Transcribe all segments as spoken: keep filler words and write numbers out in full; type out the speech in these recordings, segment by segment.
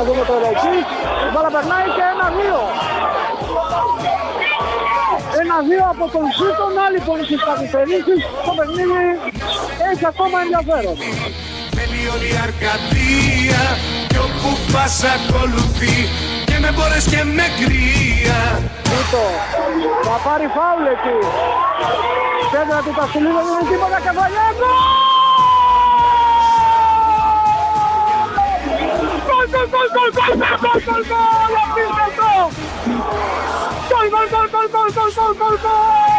να δούμε τώρα εκεί. Η μπάλα περνάει και ένα δύο. Ένα δύο από τον Ζήτον, άλλη πολύ στις καθυστερήσεις. Το παιχνίδι έχει ακόμα ενδιαφέρον. Μένει όλη η Αρκαδία κι όπου πας ακολουθεί και με μπόρες και με κρύα. Ζήτο, θα πάρει φάουλ εκεί. Πέτρα του Καστιλίου δεν είναι τίποτα και βαλιέγω. Γκολ, γκολ, γκολ, γκολ, γκολ, γκολ, γκολ, γκολ, απίστευτο. Γκολ, γκολ, γκολ, γκολ, γκολ, γκολ, γκολ, γκολ.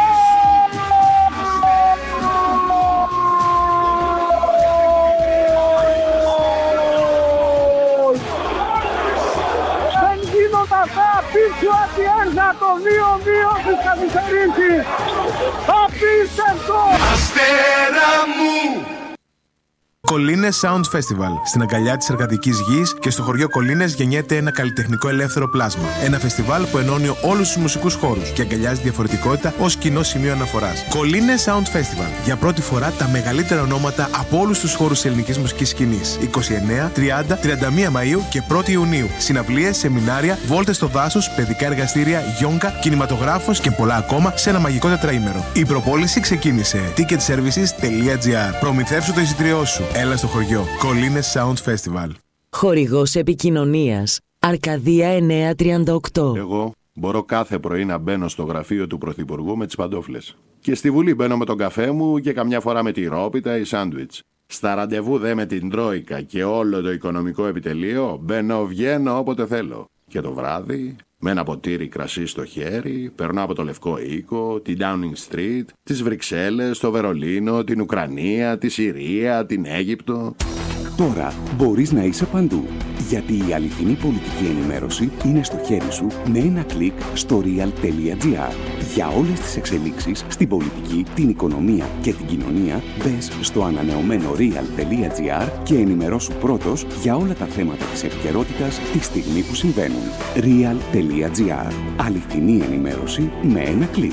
Δεν γίνονται αυτά, πίσω Ατιέρζα το δύο δύο στις καθυστερήσεις. Απίστευτο. Αστέρα μου. Κολίνες Sound Festival. Στην αγκαλιά της εργατικής γης και στο χωριό Κολίνες γεννιέται ένα καλλιτεχνικό ελεύθερο πλάσμα. Ένα φεστιβάλ που ενώνει όλους τους μουσικούς χώρους και αγκαλιάζει διαφορετικότητα ως κοινό σημείο αναφοράς. Κολίνες Sound Festival. Για πρώτη φορά τα μεγαλύτερα ονόματα από όλους τους χώρους της ελληνικής μουσικής σκηνής. είκοσι εννέα, τριάντα, τριάντα μία Μαΐου και πρώτη Ιουνίου. Συναυλίες, σεμινάρια, βόλτες στο δάσος, παιδικά εργαστήρια, γιόγκα, κινηματογράφος και πολλά ακόμα σε ένα μαγικό τετραήμερο. Η προπόληση ξεκίνησε. ticket services τελεία τζι άρ. Προμηθεύσου το εισιτήριό σου. Έλα στο χωριό. Κολίνες Sound Festival. Χορηγός επικοινωνίας. Αρκαδία εννιακόσια τριάντα οκτώ. Εγώ μπορώ κάθε πρωί να μπαίνω στο γραφείο του Πρωθυπουργού με τις παντόφλες. Και στη Βουλή μπαίνω με τον καφέ μου και καμιά φορά με τη ρόπιτα ή σάντουιτς. Στα ραντεβού δε με την Τρόικα και όλο το οικονομικό επιτελείο μπαίνω, βγαίνω όποτε θέλω. Και το βράδυ, με ένα ποτήρι κρασί στο χέρι, περνώ από το Λευκό Οίκο, την Downing Street, τις Βρυξέλλες, το Βερολίνο, την Ουκρανία, τη Συρία, την Αίγυπτο. Τώρα μπορείς να είσαι παντού, γιατί η αληθινή πολιτική ενημέρωση είναι στο χέρι σου με ένα κλικ στο real τελεία τζι άρ. Για όλες τις εξελίξεις στην πολιτική, την οικονομία και την κοινωνία, μπες στο ανανεωμένο real τελεία τζι άρ και ενημερώσου πρώτος για όλα τα θέματα της επικαιρότητας τη στιγμή που συμβαίνουν. real τελεία τζι άρ. Αληθινή ενημέρωση με ένα κλικ.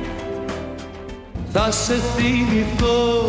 Θα σε θυμηθώ.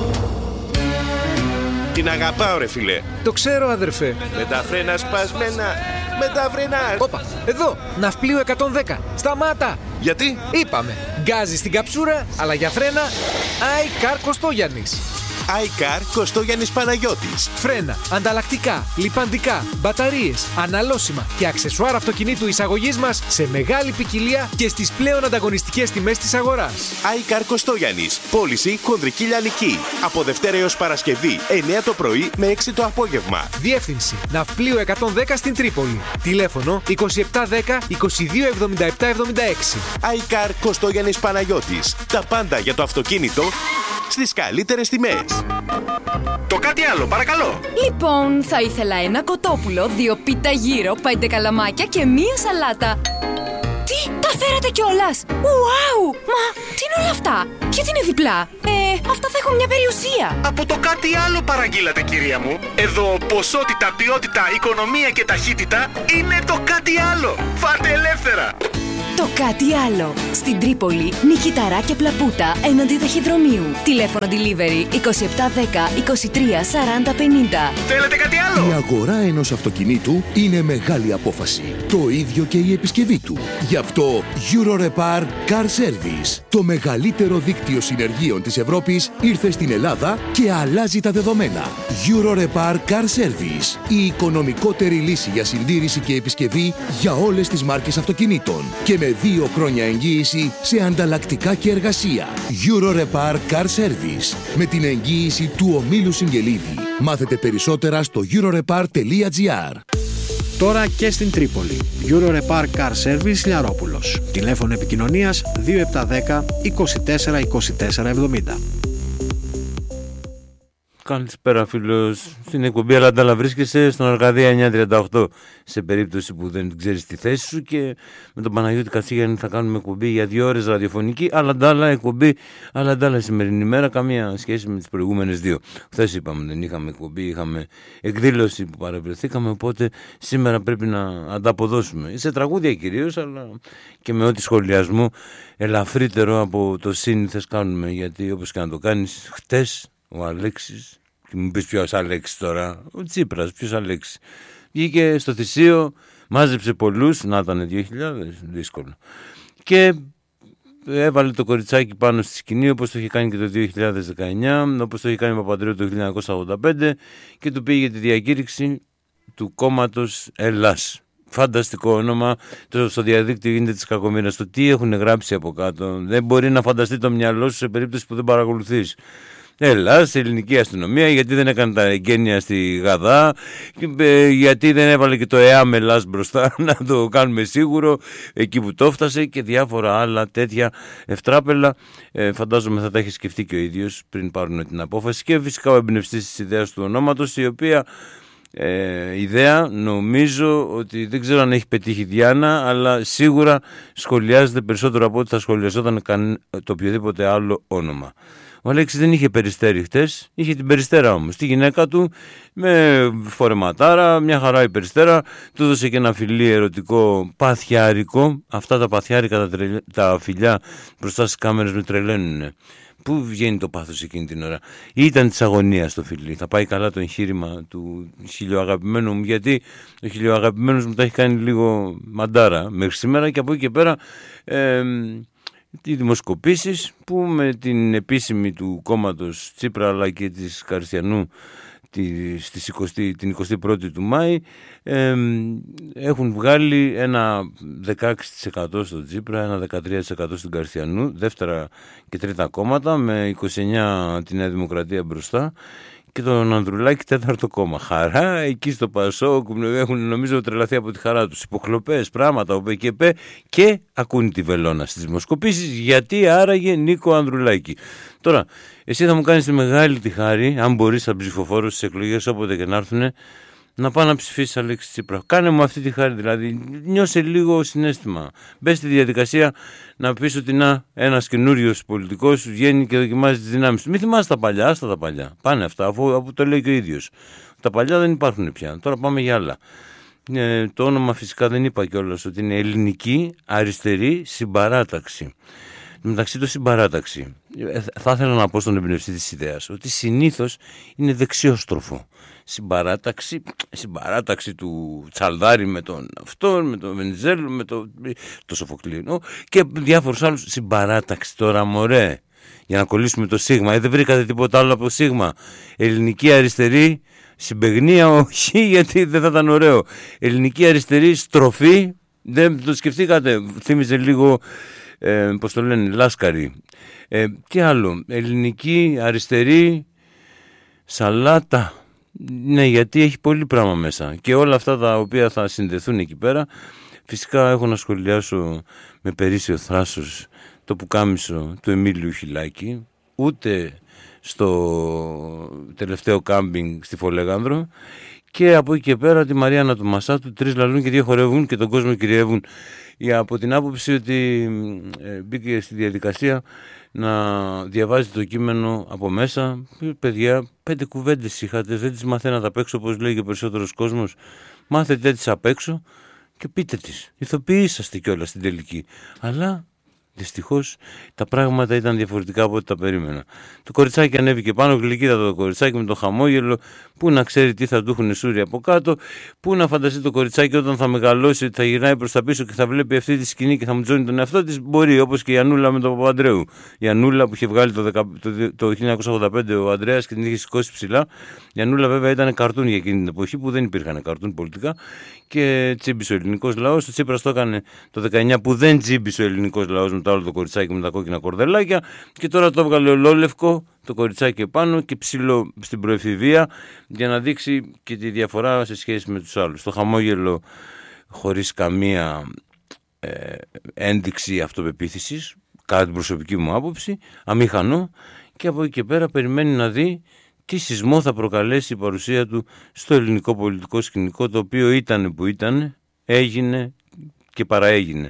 Την αγαπάω ρε φίλε. Το ξέρω αδερφέ. Με τα φρένα σπασμένα. Με τα φρένα. Όπα, εδώ, ναυπλίου εκατόν δέκα. Σταμάτα. Γιατί? Είπαμε, γκάζι στην καψούρα, αλλά για φρένα iCar Κωστόγιαννης. iCar Κωστόγιαννης Παναγιώτης. Φρένα, ανταλλακτικά, λιπαντικά, μπαταρίες, αναλώσιμα και αξεσουάρ αυτοκινήτου εισαγωγής μας σε μεγάλη ποικιλία και στις πλέον ανταγωνιστικές τιμές της αγοράς. iCar Κωστόγιαννης. Πώληση Χονδρική Λανική. Από Δευτέρα έως Παρασκευή, εννιά το πρωί με έξι το απόγευμα. Διεύθυνση Ναυπλίου εκατόν δέκα στην Τρίπολη. Τηλέφωνο είκοσι επτά δέκα είκοσι δύο εβδομήντα επτά εβδομήντα έξι. iCar Κωστόγιανης Παναγιώτης. Τα πάντα για το αυτοκίνητο στις καλύτερες τιμές. Το κάτι άλλο, παρακαλώ. Λοιπόν, θα ήθελα ένα κοτόπουλο, δύο πίτα γύρο, πέντε καλαμάκια και μία σαλάτα. Τι, τα φέρατε κιόλας! Ουάου! Μα, τι είναι όλα αυτά? Γιατί είναι διπλά? Ε, αυτά θα έχουν μια περιουσία. Από το κάτι άλλο παραγγείλατε, κυρία μου. Εδώ ποσότητα, ποιότητα, οικονομία και ταχύτητα είναι το κάτι άλλο. Φάτε ελεύθερα. Το κάτι άλλο. Στην Τρίπολη, Νικηταρά και Πλαπούτα, έναντι ταχυδρομείου. Τηλέφωνο delivery είκοσι επτά δέκα είκοσι τρία σαράντα πενήντα. Θέλετε κάτι άλλο? Η αγορά ενός αυτοκινήτου είναι μεγάλη απόφαση. Το ίδιο και η επισκευή του. Γι' αυτό Eurorepar Car Service, το μεγαλύτερο δίκτυο συνεργείων της Ευρώπης, ήρθε στην Ελλάδα και αλλάζει τα δεδομένα. Eurorepar Car Service, η οικονομικότερη λύση για συντήρηση και επισκευή για όλες τις μάρκες αυτοκινήτων. Και με δύο χρόνια εγγύηση σε ανταλλακτικά και εργασία. Eurorepar Car Service. Με την εγγύηση του ομίλου Συγγελίδη. Μάθετε περισσότερα στο eurorepar τελεία τζι άρ. Τώρα και στην Τρίπολη. Eurorepar Car Service Λιαρόπουλος. Τηλέφωνο επικοινωνίας δύο επτά δέκα είκοσι τέσσερα είκοσι τέσσερα εβδομήντα. Καλησπέρα φίλος, στην εκπομπή αλλά βρίσκεσαι στον Αρκαδία εννιακόσια τριάντα οκτώ σε περίπτωση που δεν ξέρεις τη θέση σου, και με τον Παναγιώτη Κατσίγιαννη θα κάνουμε εκπομπή για δύο ώρες ραδιοφωνική, αλλά ντάλα εκπομπή, αλλά ντάλα σημερινή μέρα, καμία σχέση με τις προηγούμενες δύο. Χθες είπαμε δεν είχαμε εκπομπή, είχαμε εκδήλωση που παρευρεθήκαμε, οπότε σήμερα πρέπει να ανταποδώσουμε. Σε τραγούδια κυρίως, αλλά και με ό,τι σχολιασμό ελαφρύτερο από το σύνηθες κάνουμε, γιατί όπως και να το κάνεις, χτες ο Αλέξης, και μου πεις ποιος Αλέξης τώρα, ο Τσίπρας, ποιος Αλέξης, βγήκε στο Θησίο, μάζεψε πολλούς, να ήταν δύο χιλιάδες, δύσκολο. Και έβαλε το κοριτσάκι πάνω στη σκηνή, όπως το είχε κάνει και το δύο χιλιάδες δεκαεννιά, όπως το είχε κάνει ο Παπαντρέου το χίλια εννιακόσια ογδόντα πέντε και του πήγε τη διακήρυξη του κόμματος Ελλάς. Φανταστικό όνομα. Το στο διαδίκτυο γίνεται της κακομοίρας. Το τι έχουν γράψει από κάτω δεν μπορεί να φανταστεί το μυαλό σου σε περίπτωση που δεν παρακολουθείς. Ελλάς, ελληνική αστυνομία, γιατί δεν έκανε τα εγγένεια στη Γαδά, γιατί δεν έβαλε και το ΕΑΜ Ελλάς μπροστά, να το κάνουμε σίγουρο, εκεί που το έφτασε, και διάφορα άλλα τέτοια ευτράπελα. Ε, φαντάζομαι θα τα έχει σκεφτεί και ο ίδιος πριν πάρουν την απόφαση, και φυσικά ο εμπνευστής της ιδέας του ονόματος, η οποία ε, ιδέα νομίζω ότι δεν ξέρω αν έχει πετύχει Διάνα, αλλά σίγουρα σχολιάζεται περισσότερο από ό,τι θα σχολιαζόταν το οποιοδήποτε άλλο όνομα. Ο Αλέξης δεν είχε Περιστέρη χτες, είχε την Περιστέρα όμως, τη γυναίκα του, με φορεματάρα, μια χαρά η Περιστέρα, του έδωσε και ένα φιλί ερωτικό παθιάρικο. Αυτά τα παθιάρικα, τα, τρελ... τα φιλιά μπροστά στις κάμερες με τρελαίνουνε. Πού βγαίνει το πάθος εκείνη την ώρα? Ήταν της αγωνίας το φιλί. Θα πάει καλά το εγχείρημα του χιλιοαγαπημένου μου, γιατί ο χιλιοαγαπημένος μου τα έχει κάνει λίγο μαντάρα μέχρι σήμερα, και από εκεί και πέρα ε, οι δημοσκοπήσεις που με την επίσημη του κόμματος Τσίπρα αλλά και της Καριστιανού της εικοστή, την εικοστή πρώτη του Μάη ε, έχουν βγάλει ένα δεκαέξι τοις εκατό στον Τσίπρα, ένα δεκατρία τοις εκατό στην Καριστιανού, δεύτερα και τρίτα κόμματα, με είκοσι εννιά τη Νέα Δημοκρατία μπροστά και τον Ανδρουλάκη τέταρτο κόμμα. Χαρά εκεί στο Πασόκ, έχουν νομίζω τρελαθεί από τη χαρά τους, υποκλοπές, πράγματα, οπέ και πέ, και ακούνε τη βελόνα στις δημοσκοπήσεις. Γιατί άραγε Νίκο Ανδρουλάκη? Τώρα, εσύ θα μου κάνεις τη μεγάλη τη χάρη, αν μπορείς, σαν ψηφοφόρος στις εκλογές όποτε και να έρθουνε, να πάω να ψηφίσεις Αλέξη Τσίπρα. Κάνε μου αυτή τη χάρη, δηλαδή. Νιώσε λίγο συναίσθημα. Μπες στη διαδικασία να πεις ότι να, ένας καινούριος πολιτικός βγαίνει και δοκιμάζει τις δυνάμεις του. Μην θυμάσαι τα παλιά, άστα τα παλιά. Πάνε αυτά, αφού, αφού το λέει και ο ίδιος. Τα παλιά δεν υπάρχουν πια. Τώρα πάμε για άλλα. Ε, το όνομα φυσικά δεν είπα κιόλας ότι είναι Ελληνική Αριστερή Συμπαράταξη. Μεταξύ το συμπαράταξη, ε, θα ήθελα να πω στον εμπνευστή της ιδέας ότι συνήθως είναι δεξιόστροφο. Συμπαράταξη, συμπαράταξη του Τσαλδάρη με τον αυτόν, με τον Βενιζέλο, με το, το Σοφοκλίνο και διάφορους άλλους. Συμπαράταξη τώρα, μωρέ, για να κολλήσουμε το σίγμα. Ε, δεν βρήκατε τίποτα άλλο από σίγμα? Ελληνική Αριστερή Συμπαιγνία, όχι, γιατί δεν θα ήταν ωραίο. Ελληνική Αριστερή Στροφή, δεν το σκεφτήκατε? Θύμιζε λίγο Ε, πώς το λένε, Λάσκαρη. Ε, τι άλλο? Ελληνική Αριστερή Σαλάτα. Ναι, γιατί έχει πολύ πράγμα μέσα. Και όλα αυτά τα οποία θα συνδεθούν εκεί πέρα. Φυσικά έχω να σχολιάσω με περίσσιο θράσος το πουκάμισο του Εμίλιου Χιλάκη. Ούτε στο τελευταίο κάμπινγκ στη Φολέγανδρο. Και από εκεί και πέρα τη Μαριάννα του Μασάτου, τρεις λαλούν και δύο χορεύουν και τον κόσμο κυριεύουν. Για από την άποψη ότι ε, μπήκε στη διαδικασία να διαβάζει το κείμενο από μέσα. Παιδιά, πέντε κουβέντες είχατε, δεν τις μαθαίνατε απ' έξω, όπως λέει και ο περισσότερος κόσμος. Μάθετε τις απ' έξω και πείτε τις. Ηθοποιήσαστε κιόλας στην τελική. Αλλά δυστυχώς τα πράγματα ήταν διαφορετικά από ό,τι τα περίμενα. Το κοριτσάκι ανέβηκε πάνω, γλυκύτατο το κοριτσάκι με το χαμόγελο, που να ξέρει τι θα του έχουν σούρι από κάτω, που να φανταστεί το κοριτσάκι όταν θα μεγαλώσει ότι θα γυρνάει προς τα πίσω και θα βλέπει αυτή τη σκηνή και θα μου τζώνει τον εαυτό της. Μπορεί, όπως και η Ανούλα με τον Παπαντρέου. Η Ανούλα που είχε βγάλει το, δεκα, το, το χίλια εννιακόσια ογδόντα πέντε ο Ανδρέας και την είχε σηκώσει ψηλά. Η Ανούλα βέβαια ήταν καρτούν για εκείνη την εποχή που δεν υπήρχαν καρτούν πολιτικά και τσίμπησε ο ελληνικός λαός. Το Τσίπρας το έκανε το δεκαεννιά που δεν τσίμπησε ο ελληνικός λαός με το άλλο το κοριτσάκι με τα κόκκινα κορδελάκια, και τώρα το έβγαλε ολόλευκο το κοριτσάκι επάνω και ψηλό στην προεφηβεία για να δείξει και τη διαφορά σε σχέση με τους άλλους. Το χαμόγελο χωρίς καμία ε, ένδειξη αυτοπεποίθησης, κατά την προσωπική μου άποψη, αμήχανο, και από εκεί και πέρα περιμένει να δει τι σεισμό θα προκαλέσει η παρουσία του στο ελληνικό πολιτικό σκηνικό, το οποίο ήταν που ήταν, έγινε και παραέγινε.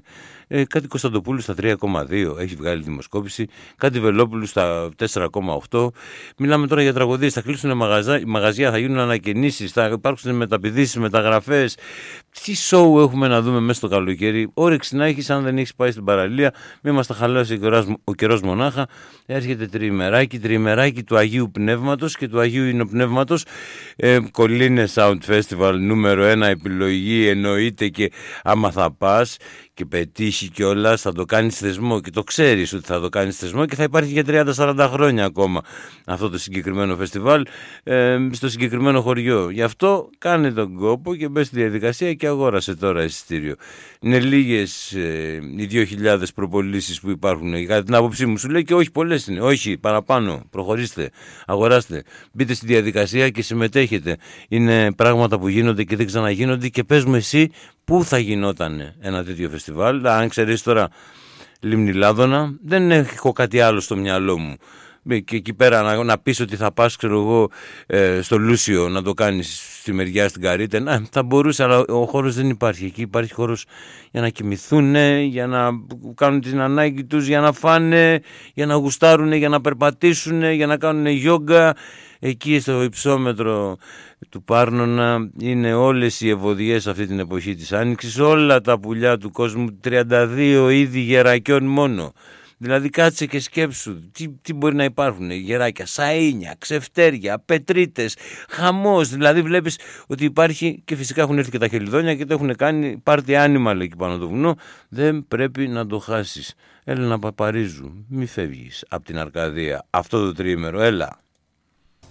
Ε, κάτι Κωνσταντοπούλου στα τρία κόμμα δύο έχει βγάλει δημοσκόπηση, κάτι Βελόπουλου στα τέσσερα κόμμα οκτώ. Μιλάμε τώρα για τραγωδίες, θα κλείσουν μαγαζιά, μαγαζιά, θα γίνουν ανακαινήσεις, θα υπάρξουν μεταπηδήσεις, μεταγραφές. Τι σοου έχουμε να δούμε μέσα στο καλοκαίρι. Όρεξη να έχεις, αν δεν έχεις πάει στην παραλία, μην μας τα χαλάσει ο καιρός μονάχα. Έρχεται τριημεράκι, τριημεράκι του Αγίου Πνεύματος και του Αγίου Ινοπνεύματος. Ε, Κολίνες Sound Festival νούμερο ένα επιλογή, εννοείται, και άμα θα πας και πετύχει κιόλας θα το κάνεις θεσμό και το ξέρεις ότι θα το κάνεις θεσμό και θα υπάρχει για τριάντα σαράντα χρόνια ακόμα αυτό το συγκεκριμένο φεστιβάλ ε, στο συγκεκριμένο χωριό. Γι' αυτό κάνε τον κόπο και μπες στη διαδικασία και αγόρασε τώρα εισιτήριο. Είναι λίγες ε, οι δύο χιλιάδες προπολίσεις που υπάρχουν, κατά την άποψή μου, σου λέει, και όχι πολλές είναι, όχι παραπάνω, προχωρήστε, αγοράστε, μπείτε στη διαδικασία και συμμετέχετε. Είναι πράγματα που γίνονται και δεν ξαναγίνονται και πες μου εσύ πού θα γινόταν ένα τέτοιο φεστιβάλ. Αν ξέρεις τώρα Λίμνη Λάδωνα, δεν έχω κάτι άλλο στο μυαλό μου. Και εκεί πέρα να, να πεις ότι θα πας, ξέρω εγώ, ε, στο Λούσιο να το κάνεις στη μεριά στην Καρύτε, να, θα μπορούσε, αλλά ο χώρος δεν υπάρχει. Εκεί υπάρχει χώρος για να κοιμηθούν, για να κάνουν την ανάγκη τους, για να φάνε, για να γουστάρουν, για να περπατήσουν, για να κάνουν γιόγκα. Εκεί στο υψόμετρο του Πάρνονα είναι όλες οι ευωδιές αυτή την εποχή της Άνοιξης, όλα τα πουλιά του κόσμου, τριάντα δύο είδη γερακιών μόνο. Δηλαδή κάτσε και σκέψου τι, τι μπορεί να υπάρχουν, γεράκια, σαΐνια, ξεφτέρια, πετρίτες, χαμός. Δηλαδή βλέπεις ότι υπάρχει, και φυσικά έχουν έρθει και τα χελιδόνια και το έχουν κάνει πάρτι animal εκεί πάνω το βουνό. Δεν πρέπει να το χάσεις. Έλενα Παπαρίζου, μη φεύγεις από την Αρκαδία αυτό το τριήμερο, έλα.